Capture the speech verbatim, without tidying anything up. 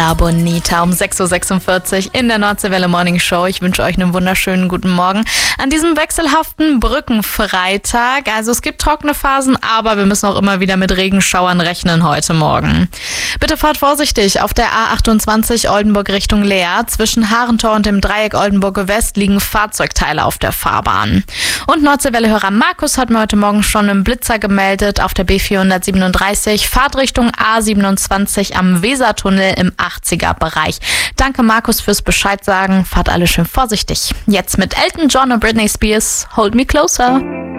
Bonita um sechs Uhr sechsundvierzig in der Nordseewelle Morning Show. Ich wünsche euch einen wunderschönen guten Morgen an diesem wechselhaften Brückenfreitag. Also es gibt trockene Phasen, aber wir müssen auch immer wieder mit Regenschauern rechnen heute Morgen. Bitte fahrt vorsichtig auf der A achtundzwanzig Oldenburg Richtung Leer. Zwischen Harentor und dem Dreieck Oldenburg West liegen Fahrzeugteile auf der Fahrbahn. Und Nordseewelle-Hörer Markus hat mir heute Morgen schon einen Blitzer gemeldet auf der B vierhundertsiebenunddreißig, Fahrtrichtung A siebenundzwanzig am Wesertunnel im achtziger Bereich. Danke Markus fürs Bescheid sagen. Fahrt alle schön vorsichtig. Jetzt mit Elton John und Britney Spears, Hold Me Closer.